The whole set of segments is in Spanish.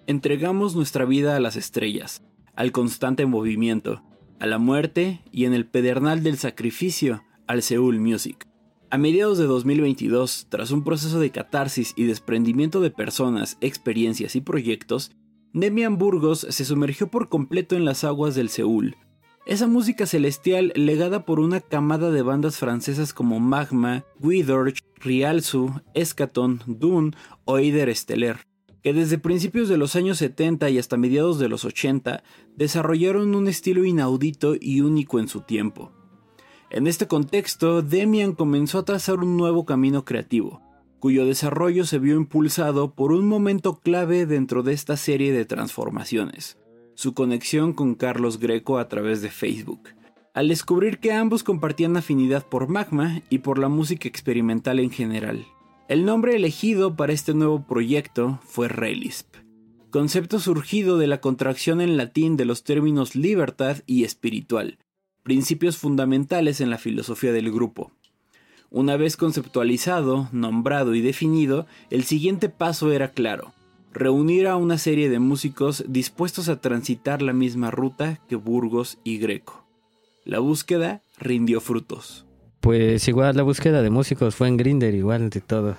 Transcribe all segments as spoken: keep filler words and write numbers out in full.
Entregamos nuestra vida a las estrellas, al constante movimiento, a la muerte y en el pedernal del sacrificio, al Seoul Music. A mediados de dos mil veintidós, tras un proceso de catarsis y desprendimiento de personas, experiencias y proyectos, Demian Burgos se sumergió por completo en las aguas del Seoul. Esa música celestial legada por una camada de bandas francesas como Magma, Widorch, Rialzu, Eschaton, Dune o Eider Stellar, que desde principios de los años setenta y hasta mediados de los ochenta desarrollaron un estilo inaudito y único en su tiempo. En este contexto, Demian comenzó a trazar un nuevo camino creativo, cuyo desarrollo se vio impulsado por un momento clave dentro de esta serie de transformaciones: su conexión con Carlos Greco a través de Facebook, al descubrir que ambos compartían afinidad por Magma y por la música experimental en general. El nombre elegido para este nuevo proyecto fue Relisp, concepto surgido de la contracción en latín de los términos libertad y espiritual, principios fundamentales en la filosofía del grupo. Una vez conceptualizado, nombrado y definido, el siguiente paso era claro: reunir a una serie de músicos dispuestos a transitar la misma ruta que Burgos y Greco. La búsqueda rindió frutos. Pues igual la búsqueda de músicos fue en Grindr, igual de todo.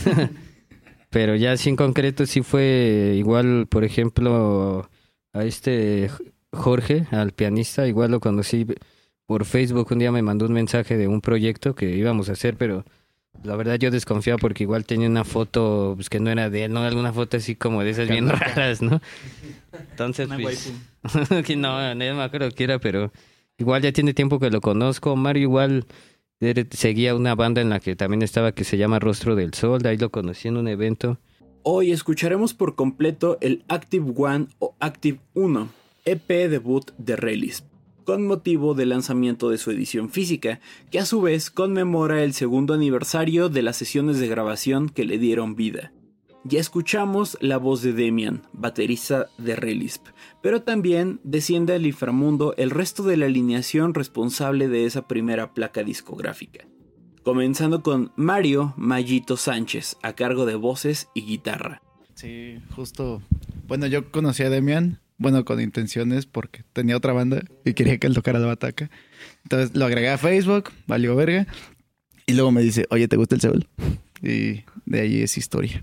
Pero ya así en concreto sí fue igual, por ejemplo, a este Jorge, al pianista, igual lo conocí por Facebook. Un día me mandó un mensaje de un proyecto que íbamos a hacer, pero la verdad yo desconfiaba porque igual tenía una foto pues, que no era de él, ¿no? Alguna foto así como de esas bien raras, ¿no? Entonces, pues... no, no me acuerdo qué era, pero igual ya tiene tiempo que lo conozco. Mario igual seguía una banda en la que también estaba que se llama Rostro del Sol, de ahí lo conocí en un evento. Hoy escucharemos por completo el Active One o Active uno, E P debut de Relisp, con motivo del lanzamiento de su edición física, que a su vez conmemora el segundo aniversario de las sesiones de grabación que le dieron vida. Ya escuchamos la voz de Demian, baterista de Relisp, pero también desciende al inframundo el resto de la alineación responsable de esa primera placa discográfica, comenzando con Mario Mayito Sánchez, a cargo de voces y guitarra. Sí, justo. Bueno, yo conocí a Demian, bueno, con intenciones, porque tenía otra banda y quería que él tocara la bataca. Entonces lo agregué a Facebook, valió verga, y luego me dice, oye, ¿te gusta el Seoul? Y de ahí es historia.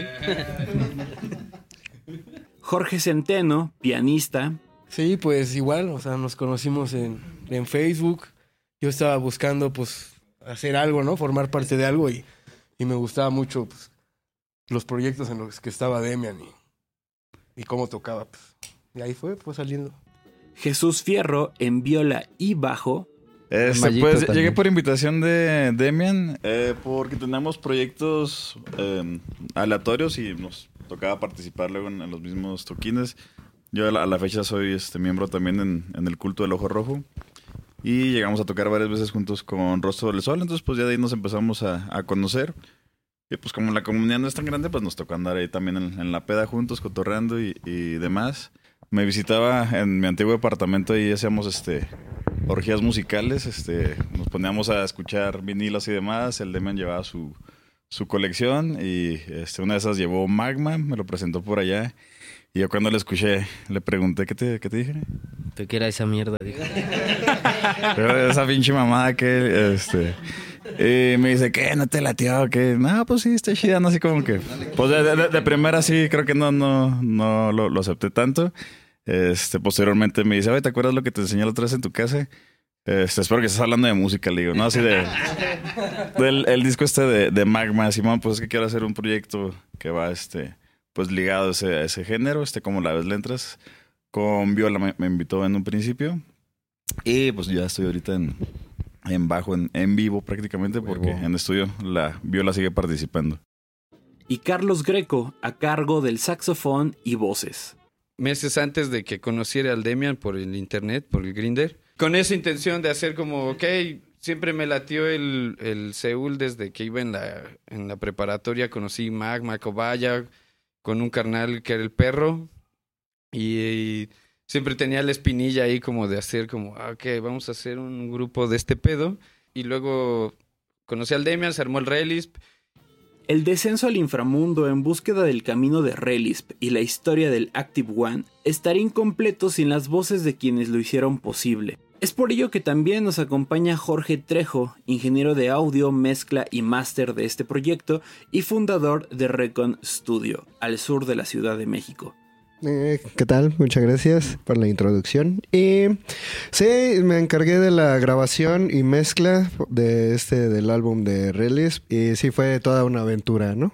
Jorge Centeno, pianista. Sí, pues igual, o sea, nos conocimos en, en Facebook. Yo estaba buscando, pues, hacer algo, ¿no? Formar parte de algo y, y me gustaba mucho, pues, los proyectos en los que estaba Demian y, y cómo tocaba, pues. Y ahí fue, pues, saliendo. Jesús Fierro en viola y bajo. Este, pues también. Llegué por invitación de Demian eh, porque tenemos proyectos eh, aleatorios y nos tocaba participar luego en, en los mismos toquines. Yo a la, a la fecha soy este miembro también en, en el culto del Ojo Rojo y llegamos a tocar varias veces juntos con Rostro del Sol. Entonces pues ya de ahí nos empezamos a, a conocer y pues como la comunidad no es tan grande, pues nos tocó andar ahí también en, en la peda juntos, cotorreando y, y demás. Me visitaba en mi antiguo departamento y hacíamos este orgías musicales, este nos poníamos a escuchar vinilos y demás. El Demian llevaba su, su colección y este, una de esas llevó Magma, me lo presentó por allá. Y yo cuando lo escuché le pregunté, ¿qué te, qué te dije? ¿Qué era esa mierda? Pero esa pinche mamada que... este y me dice, ¿qué? ¿No te latió? ¿Qué? No, pues sí, está chida, no así como que... Pues de, de, de primera sí, creo que no, no, no lo, lo acepté tanto. Este, posteriormente me dice, oye, ¿te acuerdas lo que te enseñé la otra vez en tu casa? Este, espero que estés hablando de música, le digo, ¿no? Así de... del el disco este de, de Magma, Simón, pues es que quiero hacer un proyecto que va, este... pues ligado a ese, a ese género, este, como la ves letras. Con viola me, me invitó en un principio. Y pues ya estoy ahorita en... en bajo, en, en vivo prácticamente, porque en estudio la viola sigue participando. Y Carlos Greco, a cargo del saxofón y voces. Meses antes de que conociera al Demian por el internet, por el Grindr, con esa intención de hacer como, ok, siempre me latió el, el Seoul desde que iba en la, en la preparatoria, conocí Magma, Cobaya, con un carnal que era el Perro, y... y siempre tenía la espinilla ahí como de hacer como, ok, vamos a hacer un grupo de este pedo. Y luego conocí al Demian, se armó el Relisp. El descenso al inframundo en búsqueda del camino de Relisp y la historia del Active One estaría incompleto sin las voces de quienes lo hicieron posible. Es por ello que también nos acompaña Jorge Trejo, ingeniero de audio, mezcla y máster de este proyecto y fundador de Recon Studio, al sur de la Ciudad de México. Eh, ¿Qué tal? Muchas gracias por la introducción. Y sí, me encargué de la grabación y mezcla de este del álbum de Relis y sí fue toda una aventura, ¿no?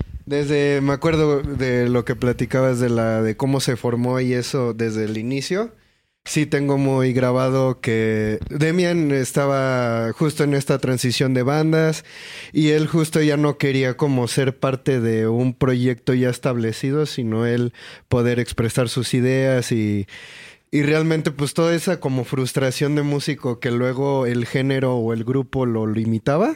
Desde, me acuerdo de lo que platicabas de la de cómo se formó y eso desde el inicio. Sí tengo muy grabado que Demian estaba justo en esta transición de bandas y él justo ya no quería como ser parte de un proyecto ya establecido, sino él poder expresar sus ideas y, y realmente pues toda esa como frustración de músico que luego el género o el grupo lo limitaba.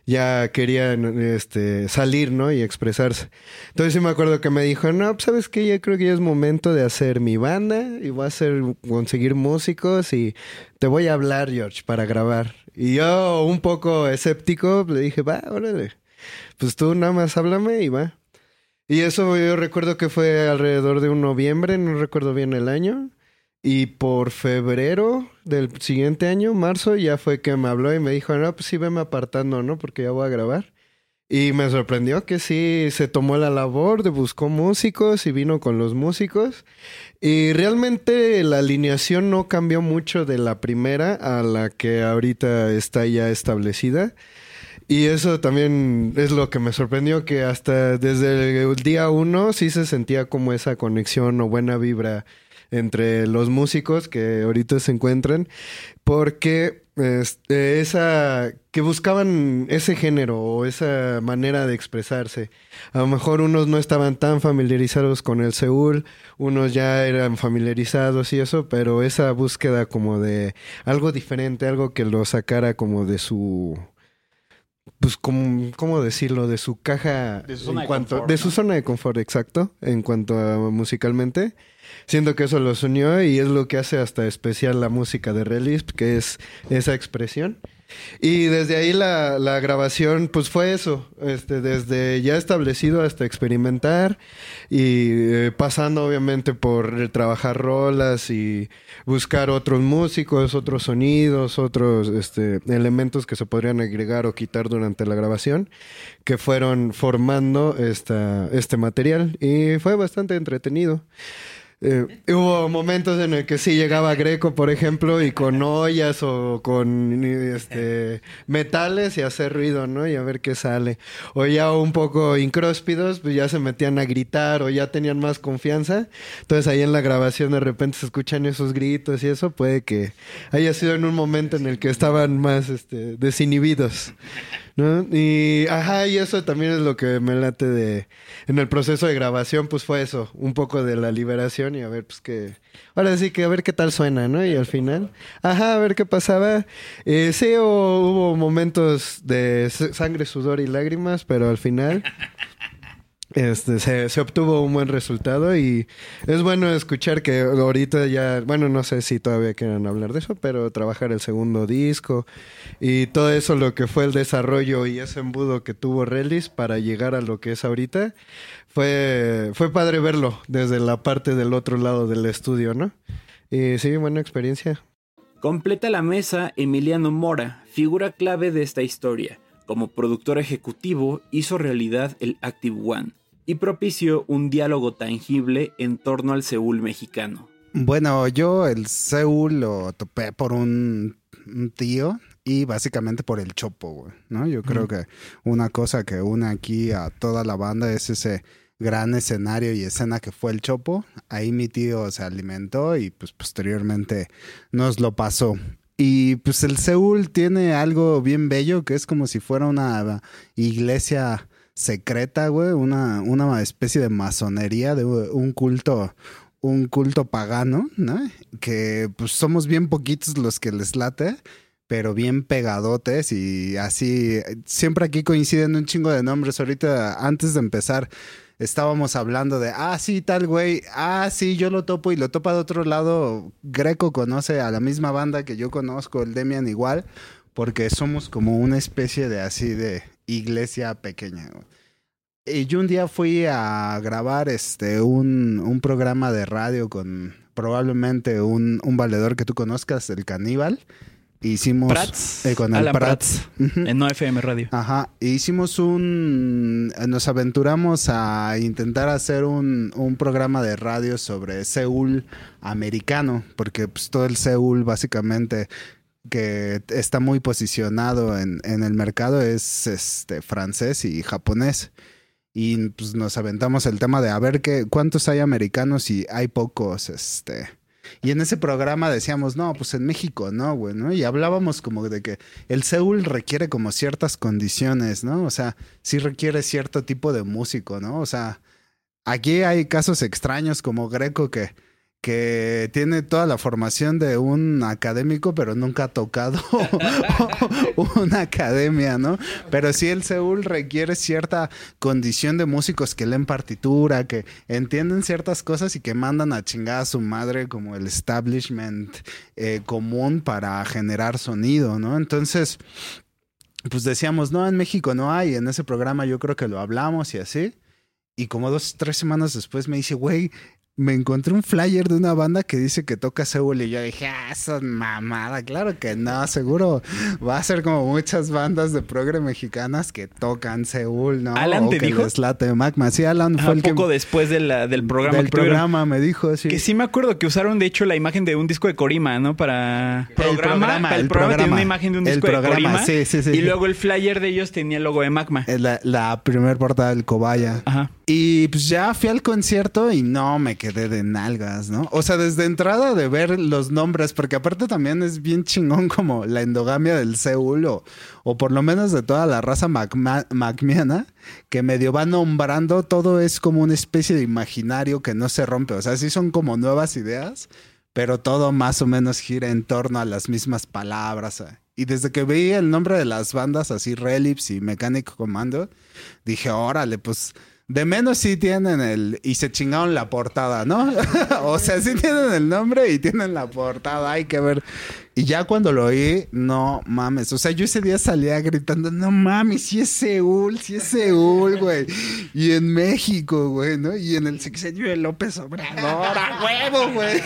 Ya querían este, salir, ¿no? Y expresarse. Entonces sí me acuerdo que me dijo, no, pues ¿sabes qué? Yo creo que ya es momento de hacer mi banda y voy a hacer, conseguir músicos y te voy a hablar, George, para grabar. Y yo, un poco escéptico, le dije, va, órale. Pues tú nada más háblame y va. Y eso yo recuerdo que fue alrededor de un noviembre, no recuerdo bien el año. Y por febrero del siguiente año, marzo, ya fue que me habló y me dijo, no, pues sí, veme apartando, ¿no? Porque ya voy a grabar. Y me sorprendió que sí se tomó la labor de buscó músicos y vino con los músicos. Y realmente la alineación no cambió mucho de la primera a la que ahorita está ya establecida. Y eso también es lo que me sorprendió, que hasta desde el día uno sí se sentía como esa conexión o buena vibra entre los músicos que ahorita se encuentran, porque este, esa que buscaban ese género o esa manera de expresarse. A lo mejor unos no estaban tan familiarizados con el Seúl, unos ya eran familiarizados y eso, pero esa búsqueda como de algo diferente, algo que lo sacara como de su... Pues, como, ¿cómo decirlo? De su caja... De su zona en de cuanto, confort, De ¿no? su zona de confort, exacto, en cuanto a musicalmente. Siento que eso los unió y es lo que hace hasta especial la música de Relisp, que es esa expresión. Y desde ahí la, la grabación, pues fue eso, este, desde ya establecido hasta experimentar y eh, pasando obviamente por trabajar rolas y buscar otros músicos, otros sonidos, otros este, elementos que se podrían agregar o quitar durante la grabación, que fueron formando esta, este material y fue bastante entretenido. Eh, hubo momentos en el que sí llegaba Greco, por ejemplo, y con ollas o con este metales y hacer ruido, ¿no? Y a ver qué sale. O ya un poco incróspidos, pues ya se metían a gritar o ya tenían más confianza. Entonces ahí en la grabación de repente se escuchan esos gritos y eso puede que haya sido en un momento en el que estaban más este, desinhibidos, ¿no? Y ajá, y eso también es lo que me late de... En el proceso de grabación, pues fue eso, un poco de la liberación y a ver, pues que... Ahora sí que a ver qué tal suena, ¿no? Y al final, ajá, a ver qué pasaba. Eh, sí, hubo, hubo momentos de sangre, sudor y lágrimas, pero al final... Este, se, se obtuvo un buen resultado y es bueno escuchar que ahorita ya, bueno, no sé si todavía quieran hablar de eso, pero trabajar el segundo disco y todo eso, lo que fue el desarrollo y ese embudo que tuvo Relis para llegar a lo que es ahorita, fue, fue padre verlo desde la parte del otro lado del estudio, ¿no? Y sí, buena experiencia. Completa la mesa Emiliano Mora, figura clave de esta historia. Como productor ejecutivo, hizo realidad el Active One y propició un diálogo tangible en torno al Seúl mexicano. Bueno, yo el Seúl lo topé por un, un tío y básicamente por el Chopo, güey, ¿no? Yo creo mm. que una cosa que une aquí a toda la banda es ese gran escenario y escena que fue el Chopo. Ahí mi tío se alimentó y pues posteriormente nos lo pasó. Y pues el Seúl tiene algo bien bello que es como si fuera una iglesia secreta, güey, una, una especie de masonería, de un culto, un culto pagano, ¿no? Que pues somos bien poquitos los que les late, pero bien pegadotes y así, siempre aquí coinciden un chingo de nombres. Ahorita, antes de empezar, estábamos hablando de, ah, sí, tal güey, ah, sí, yo lo topo y lo topa de otro lado. Greco conoce a la misma banda que yo conozco, el Demian igual, porque somos como una especie de así de iglesia pequeña, güey. y yo un día fui a grabar este un, un programa de radio con probablemente un, un valedor que tú conozcas, el Caníbal. Hicimos Prats, eh, con el Alan Prats. Prats, en No F M Radio. Ajá, e hicimos un... Nos aventuramos a intentar hacer un, un programa de radio sobre Seúl americano, porque pues, todo el Seúl básicamente que está muy posicionado en, en el mercado es este francés y japonés. Y pues nos aventamos el tema de a ver qué, cuántos hay americanos y hay pocos, este... Y en ese programa decíamos, no, pues en México no, güey, ¿no? Y hablábamos como de que el Seúl requiere como ciertas condiciones, ¿no? O sea, sí requiere cierto tipo de músico, ¿no? O sea, aquí hay casos extraños como Greco que, que tiene toda la formación de un académico, pero nunca ha tocado una academia, ¿no? Pero sí el Seúl requiere cierta condición de músicos que leen partitura, que entienden ciertas cosas y que mandan a chingar a su madre como el establishment eh, común para generar sonido, ¿no? Entonces, pues decíamos, no, en México no hay, en ese programa yo creo que lo hablamos y así. Y como dos, tres semanas después me dice, güey, me encontré un flyer de una banda que dice que toca Seúl y yo dije, ah, esa mamada, claro que no, seguro va a ser como muchas bandas de progre mexicanas que tocan Seúl, ¿no? ¿Alan o te que dijo? les late Magma. Sí, Alan fue Un el que... poco después de la, del programa. Del que tuvieron. programa me dijo, sí. Que sí me acuerdo que usaron, de hecho, la imagen de un disco de Corima, ¿no? Para... El programa, el, el programa programa. tenía una imagen de un El disco de programa, Corima. sí, sí, sí. Y luego el flyer de ellos tenía el logo de Magma. La, la primer portada del Cobaya. Ajá. Y pues ya fui al concierto y no me quedé de nalgas, ¿no? O sea, desde entrada de ver los nombres, porque aparte también es bien chingón como la endogamia del Seúl o, o por lo menos de toda la raza magma, magmiana, que medio va nombrando, todo es como una especie de imaginario que no se rompe. O sea, sí son como nuevas ideas, pero todo más o menos gira en torno a las mismas palabras. Y desde que vi el nombre de las bandas, así Relips y Mechanic Commando, dije, órale, pues... De menos sí tienen el... Y se chingaron la portada, ¿no? O sea, sí tienen el nombre y tienen la portada. Hay que ver. Y ya cuando lo oí, no mames. O sea, yo ese día salía gritando, no mames, sí es Seúl, sí es Seúl, güey. Y en México, güey, ¿no? Y en el sexenio de López Obrador, ¡a huevo, güey!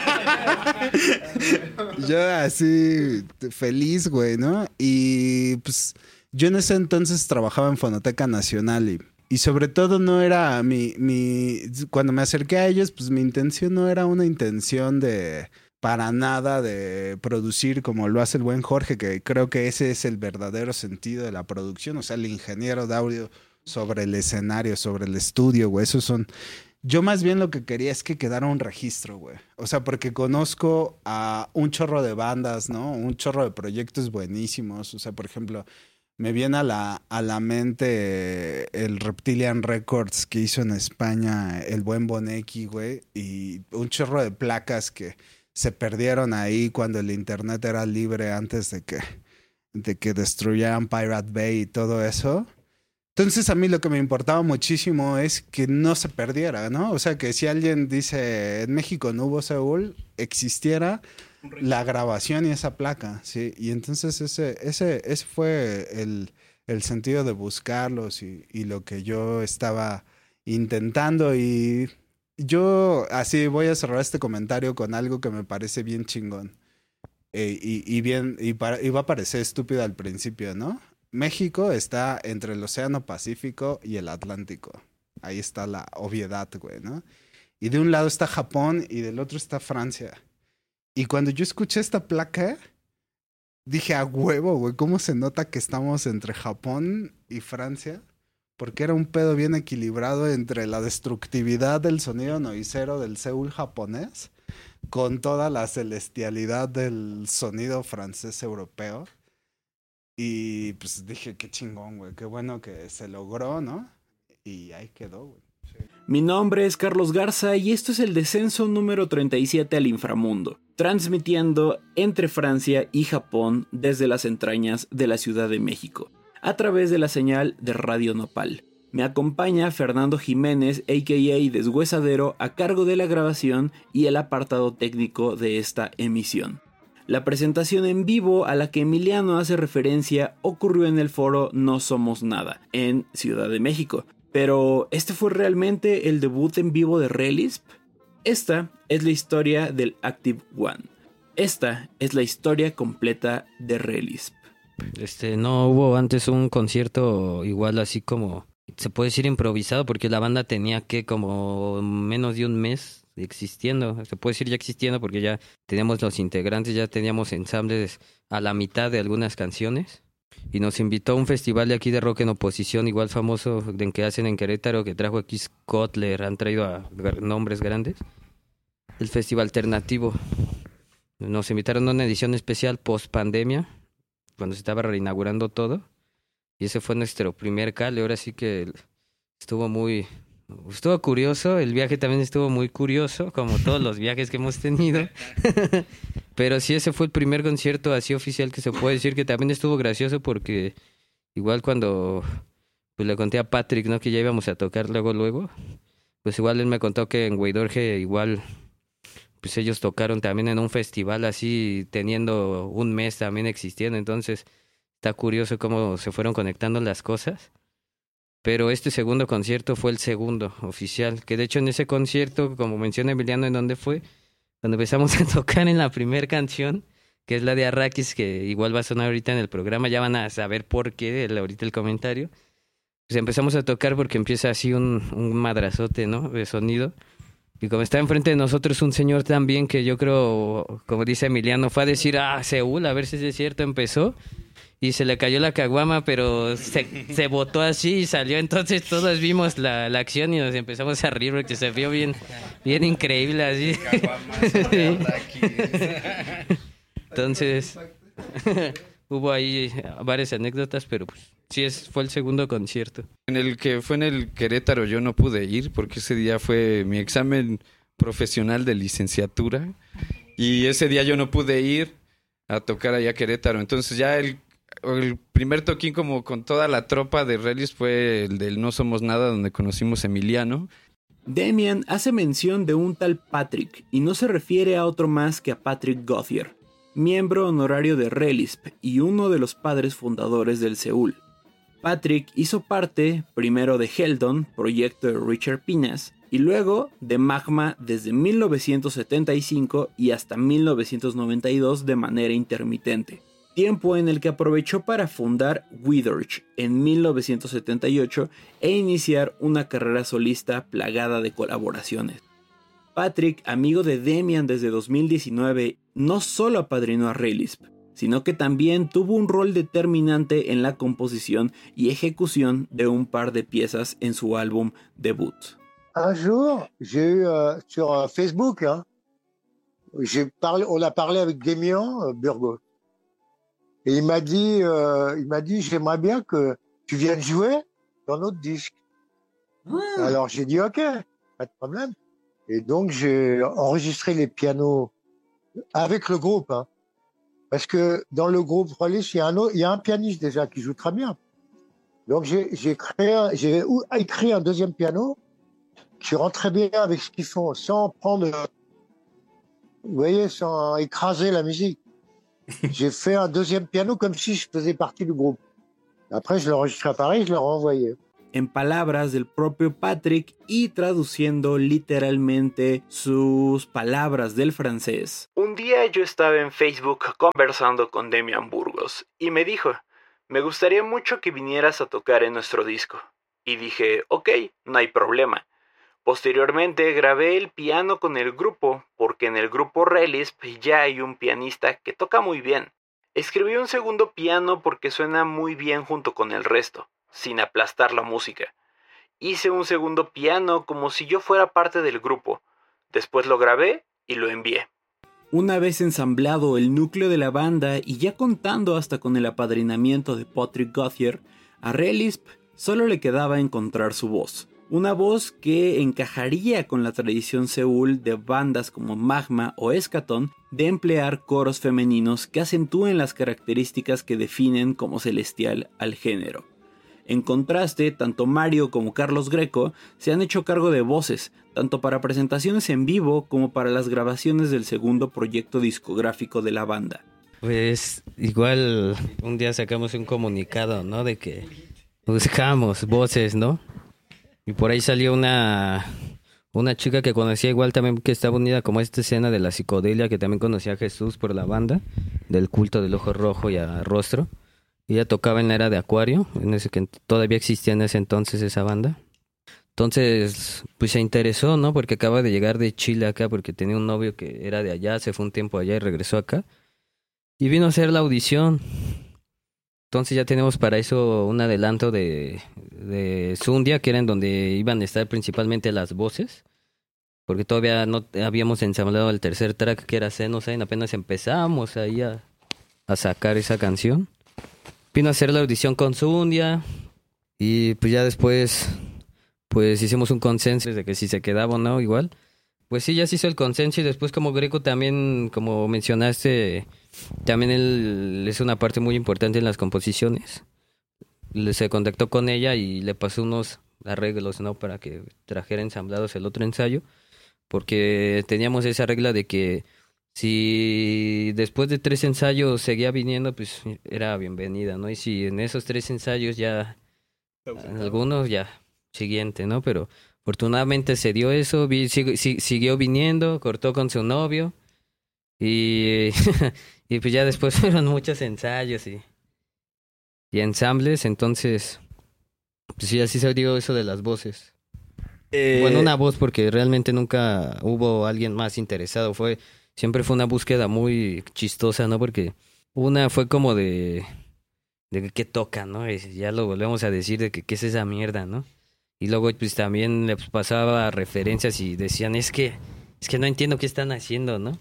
Yo así, feliz, güey, ¿no? Y pues yo en ese entonces trabajaba en Fonoteca Nacional y... Y sobre todo no era mi, mi... Cuando me acerqué a ellos, pues mi intención no era una intención de... Para nada de producir como lo hace el buen Jorge, que creo que ese es el verdadero sentido de la producción. O sea, el ingeniero de audio sobre el escenario, sobre el estudio, güey. Esos son... Yo más bien lo que quería es que quedara un registro, güey. O sea, porque conozco a un chorro de bandas, ¿no? Un chorro de proyectos buenísimos. O sea, por ejemplo... Me viene a la, a la mente el Reptilian Records que hizo en España el buen Bonecki, güey, y un chorro de placas que se perdieron ahí cuando el internet era libre antes de que, de que destruyeran Pirate Bay y todo eso. Entonces a mí lo que me importaba muchísimo es que no se perdiera, ¿no? O sea, que si alguien dice en México no hubo Seúl, existiera la grabación y esa placa, sí. Y entonces ese, ese, ese fue el, el sentido de buscarlos y, y lo que yo estaba intentando. Y yo así voy a cerrar este comentario con algo que me parece bien chingón. Eh, y, y bien, y, para, y va a parecer estúpido al principio, ¿no? México está entre el Océano Pacífico y el Atlántico. Ahí está la obviedad, güey, ¿no? Y de un lado está Japón y del otro está Francia. Y cuando yo escuché esta placa, dije, a huevo, güey, ¿cómo se nota que estamos entre Japón y Francia? Porque era un pedo bien equilibrado entre la destructividad del sonido noisero del Seúl japonés con toda la celestialidad del sonido francés europeo. Y pues dije, qué chingón, güey, qué bueno que se logró, ¿no? Y ahí quedó, güey. Mi nombre es Carlos Garza y esto es el descenso número treinta y siete al inframundo, transmitiendo entre Francia y Japón desde las entrañas de la Ciudad de México, a través de la señal de Radio Nopal. Me acompaña Fernando Jiménez, a k a. Deshuesadero, a cargo de la grabación y el apartado técnico de esta emisión. La presentación en vivo a la que Emiliano hace referencia ocurrió en el foro No Somos Nada, en Ciudad de México, Pero, ¿este fue realmente el debut en vivo de Relisp? Esta es la historia del Active One. Esta es la historia completa de Relisp. Este, no hubo antes un concierto igual así como, se puede decir improvisado, porque la banda tenía que como menos de un mes existiendo. Se puede decir ya existiendo porque ya teníamos los integrantes, ya teníamos ensambles a la mitad de algunas canciones. Y nos invitó a un festival de aquí de rock en oposición, igual famoso, de que hacen en Querétaro, que trajo aquí Kotler, han traído a nombres grandes. El festival alternativo. Nos invitaron a una edición especial post pandemia, cuando se estaba reinaugurando todo. Y ese fue nuestro primer cale. Ahora sí que estuvo muy... Estuvo curioso. El viaje también estuvo muy curioso, como todos los viajes que hemos tenido. Pero sí, ese fue el primer concierto así oficial que se puede decir, que también estuvo gracioso porque igual cuando pues le conté a Patrick, ¿no?, que ya íbamos a tocar luego, luego, pues igual él me contó que en Huidorge igual... pues ellos tocaron también en un festival así, teniendo un mes también existiendo. Entonces, está curioso cómo se fueron conectando las cosas. Pero este segundo concierto fue el segundo oficial. Que de hecho en ese concierto, como menciona Emiliano, ¿en dónde fue? Cuando empezamos a tocar en la primera canción, que es la de Arrakis, que igual va a sonar ahorita en el programa. Ya van a saber por qué, el, ahorita el comentario. Pues empezamos a tocar porque empieza así un, un madrazote, ¿no?, de sonido. Y como está enfrente de nosotros un señor también que yo creo, como dice Emiliano, fue a decir, ah, Seúl, a ver si es cierto, empezó. Y se le cayó la caguama, pero se, se botó así y salió. Entonces todos vimos la, la acción y nos empezamos a reír porque se vio bien, bien increíble así. Entonces, hubo ahí varias anécdotas, pero pues sí, es, fue el segundo concierto. En el que fue en el Querétaro yo no pude ir porque ese día fue mi examen profesional de licenciatura y ese día yo no pude ir a tocar allá a Querétaro. Entonces ya el, el primer toquín como con toda la tropa de Relis fue el del No Somos Nada, donde conocimos a Emiliano. Demian hace mención de un tal Patrick y no se refiere a otro más que a Patrick Gauthier, miembro honorario de Relisp y uno de los padres fundadores del Seúl. Patrick hizo parte primero de Heldon, proyecto de Richard Pinas, y luego de Magma desde mil novecientos setenta y cinco y hasta mil novecientos noventa y dos de manera intermitente, tiempo en el que aprovechó para fundar Huidorge en mil novecientos setenta y ocho e iniciar una carrera solista plagada de colaboraciones. Patrick, amigo de Demian desde dos mil diecinueve, no solo apadrinó a Relisp, sino que también tuvo un rol determinante en la composición y ejecución de un par de piezas en su álbum debut. Un jour, j'ai eu euh, sur euh, Facebook, hein, j'ai parlé, on a parlé avec Demian euh, Burgos, et il m'a dit, euh, il m'a dit, j'aimerais bien que tu viennes jouer dans notre disque. Mmh. Alors j'ai dit ok, pas de problème. Et donc j'ai enregistré les pianos avec le groupe, hein. Parce que dans le groupe Relis, il y a un autre, il y a un pianiste déjà qui joue très bien. Donc j'ai, j'ai créé, un, j'ai écrit un deuxième piano qui rentre très bien avec ce qu'ils font, sans prendre, vous voyez, sans écraser la musique. J'ai fait un deuxième piano comme si je faisais partie du groupe. Après, je l'ai enregistré à Paris, je l'ai renvoyé. En palabras del propio Patrick y traduciendo literalmente sus palabras del francés. Un día yo estaba en Facebook conversando con Demian Burgos y me dijo, me gustaría mucho que vinieras a tocar en nuestro disco. Y dije, ok, no hay problema. Posteriormente grabé el piano con el grupo porque en el grupo Relisp ya hay un pianista que toca muy bien. Escribí un segundo piano porque suena muy bien junto con el resto, sin aplastar la música. Hice un segundo piano como si yo fuera parte del grupo. Después lo grabé y lo envié. Una vez ensamblado el núcleo de la banda y ya contando hasta con el apadrinamiento de Patrick Gauthier, a Relisp solo le quedaba encontrar su voz. Una voz que encajaría con la tradición Seúl de bandas como Magma o Eschaton de emplear coros femeninos que acentúen las características que definen como celestial al género. En contraste, tanto Mario como Carlos Greco se han hecho cargo de voces, tanto para presentaciones en vivo como para las grabaciones del segundo proyecto discográfico de la banda. Pues igual un día sacamos un comunicado, ¿no? De que buscamos voces, ¿no? Y por ahí salió una, una chica que conocía igual también, que estaba unida como a esta escena de la psicodelia, que también conocía a Jesús por la banda, del culto del ojo rojo y a rostro. Y ella tocaba en la era de Acuario, en ese que todavía existía en ese entonces esa banda. Entonces, pues se interesó, ¿no? Porque acaba de llegar de Chile acá, porque tenía un novio que era de allá, se fue un tiempo allá y regresó acá. Y vino a hacer la audición. Entonces ya tenemos para eso un adelanto de, de Zundia, que era en donde iban a estar principalmente las voces, porque todavía no habíamos ensamblado el tercer track, que era Xenosign, apenas empezamos ahí a, a sacar esa canción. Vino a hacer la audición con Zundia, y pues ya después pues hicimos un consenso de que si se quedaba o no, igual. Pues sí, ya se hizo el consenso, y después como Greco también, como mencionaste, también él es una parte muy importante en las composiciones. Se contactó con ella y le pasó unos arreglos, ¿no? Para que trajera ensamblados el otro ensayo, porque teníamos esa regla de que si después de tres ensayos seguía viniendo, pues era bienvenida, ¿no? Y si en esos tres ensayos ya, en algunos ya, siguiente, ¿no? Pero afortunadamente se dio eso, vi, sig, sig, siguió viniendo, cortó con su novio, y, y pues ya después fueron muchos ensayos y, y ensambles, entonces pues sí, así se dio eso de las voces. Eh... Bueno, una voz, porque realmente nunca hubo alguien más interesado, fue siempre fue una búsqueda muy chistosa, ¿no? Porque una fue como de de qué toca, ¿no? Y ya lo volvemos a decir, de que qué es esa mierda, ¿no? Y luego pues también les pasaba referencias y decían, es que es que no entiendo qué están haciendo, ¿no?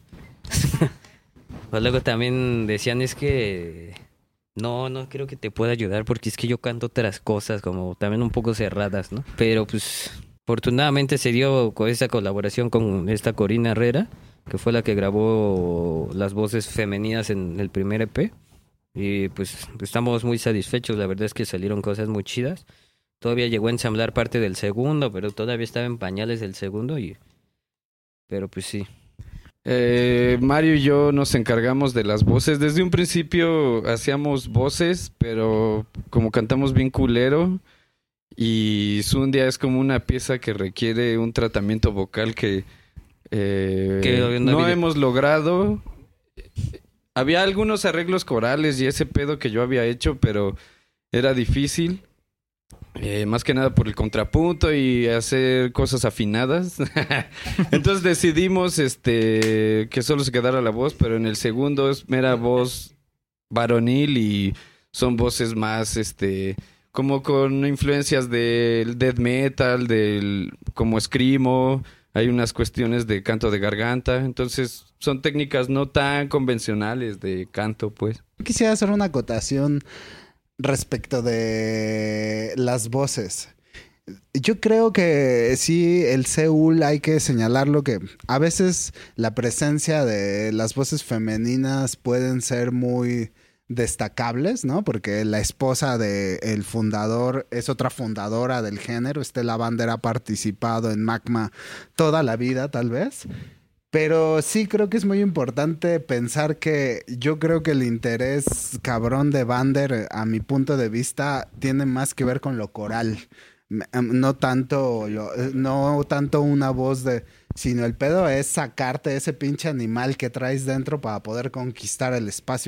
O luego también decían, es que no, no creo que te pueda ayudar porque es que yo canto otras cosas como también un poco cerradas, ¿no? Pero pues afortunadamente se dio con esa colaboración con esta Corina Herrera, que fue la que grabó las voces femeninas en el primer E P. Y pues estamos muy satisfechos, la verdad es que salieron cosas muy chidas. Todavía llegó a ensamblar parte del segundo, pero todavía estaba en pañales el segundo, y pero pues sí. Eh, Mario y yo nos encargamos de las voces. Desde un principio hacíamos voces, pero como cantamos bien culero, y Zundia es como una pieza que requiere un tratamiento vocal que, eh, que no, no hemos logrado. Había algunos arreglos corales y ese pedo que yo había hecho, pero era difícil. Eh, más que nada por el contrapunto y hacer cosas afinadas. Entonces decidimos este que solo se quedara la voz, pero en el segundo es mera voz varonil y son voces más este como con influencias del death metal, del como screamo, hay unas cuestiones de canto de garganta, entonces son técnicas no tan convencionales de canto, pues. Quisiera hacer una acotación respecto de las voces. Yo creo que sí, el Seúl hay que señalarlo, que a veces la presencia de las voces femeninas pueden ser muy destacables, ¿no? Porque la esposa del fundador es otra fundadora del género. Estela Bander ha participado en Magma toda la vida, tal vez. Pero sí creo que es muy importante pensar que yo creo que el interés cabrón de Bander, a mi punto de vista, tiene más que ver con lo coral. No tanto, lo, no tanto una voz de... Sino el pedo es sacarte ese pinche animal que traes dentro para poder conquistar el espacio